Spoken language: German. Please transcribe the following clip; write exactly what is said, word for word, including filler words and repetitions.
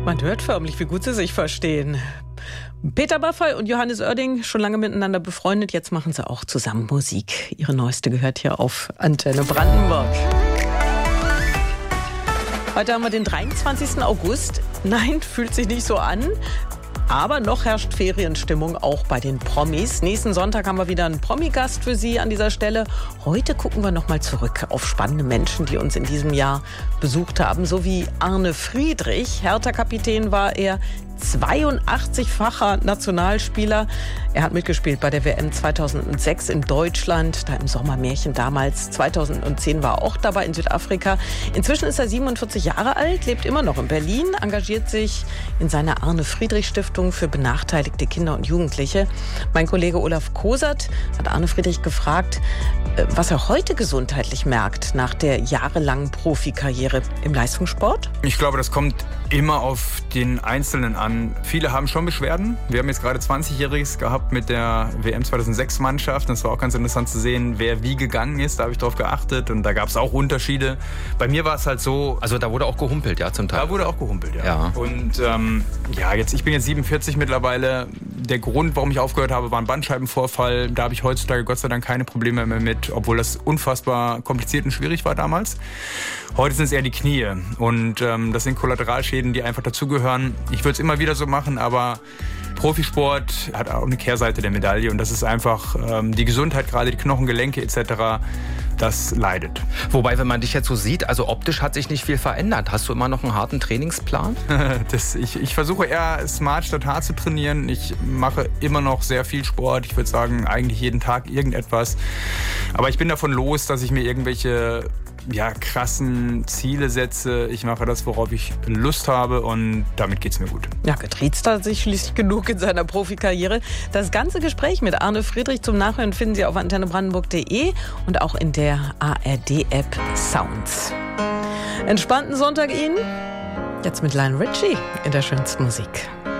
Man hört förmlich, wie gut sie sich verstehen. Peter Maffay und Johannes Oerding, schon lange miteinander befreundet. Jetzt machen sie auch zusammen Musik. Ihre neueste gehört hier auf Antenne Brandenburg. Heute haben wir den dreiundzwanzigsten August. Nein, fühlt sich nicht so an. Aber noch herrscht Ferienstimmung auch bei den Promis. Nächsten Sonntag haben wir wieder einen Promi-Gast für Sie an dieser Stelle. Heute gucken wir noch mal zurück auf spannende Menschen, die uns in diesem Jahr besucht haben. So wie Arne Friedrich. Hertha-Kapitän war er, zweiundachtzigfacher Nationalspieler. Er hat mitgespielt bei der W M zweitausendsechs in Deutschland, da im Sommermärchen damals. zweitausendzehn war er auch dabei in Südafrika. Inzwischen ist er siebenundvierzig Jahre alt, lebt immer noch in Berlin, engagiert sich in seiner Arne-Friedrich-Stiftung für benachteiligte Kinder und Jugendliche. Mein Kollege Olaf Kosert hat Arne Friedrich gefragt, was er heute gesundheitlich merkt nach der jahrelangen Profikarriere im Leistungssport. Ich glaube, das kommt immer auf den Einzelnen an. Viele haben schon Beschwerden. Wir haben jetzt gerade zwanzigjähriges gehabt mit der W M zweitausendsechs Mannschaft. Das war auch ganz interessant zu sehen, wer wie gegangen ist. Da habe ich drauf geachtet und da gab es auch Unterschiede. Bei mir war es halt so... Also da wurde auch gehumpelt, ja, zum Teil? Da wurde auch gehumpelt, ja. ja. Und ähm, ja, jetzt, ich bin jetzt siebenundvierzig mittlerweile. Der Grund, warum ich aufgehört habe, war ein Bandscheibenvorfall. Da habe ich heutzutage Gott sei Dank keine Probleme mehr mit, obwohl das unfassbar kompliziert und schwierig war damals. Heute sind es eher die Knie und ähm, das sind Kollateralschäden, die einfach dazugehören. Ich würde es immer wieder so machen, aber Profisport hat auch eine Kehrseite der Medaille und das ist einfach ähm, die Gesundheit, gerade die Knochen, Gelenke et cetera, das leidet. Wobei, wenn man dich jetzt so sieht, also optisch hat sich nicht viel verändert. Hast du immer noch einen harten Trainingsplan? das, ich, ich versuche eher smart statt hart zu trainieren. Ich mache immer noch sehr viel Sport. Ich würde sagen, eigentlich jeden Tag irgendetwas. Aber ich bin davon los, dass ich mir irgendwelche ja, krassen Ziele setze. Ich mache das, worauf ich Lust habe und damit geht's mir gut. Ja, getriezt hat sich schließlich genug in seiner Profikarriere. Das ganze Gespräch mit Arne Friedrich zum Nachhören finden Sie auf antenne brandenburg punkt de und auch in der A R D-App Sounds. Entspannten Sonntag Ihnen. Jetzt mit Lionel Richie in der schönsten Musik.